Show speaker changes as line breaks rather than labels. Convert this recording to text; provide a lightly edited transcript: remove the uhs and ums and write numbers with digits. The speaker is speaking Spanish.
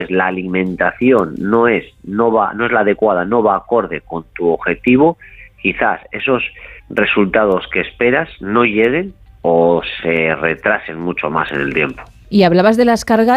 la alimentación no es la adecuada, no va acorde con tu objetivo, quizás esos resultados que esperas no lleguen o se retrasen mucho más en el tiempo.
Y hablabas de las cargas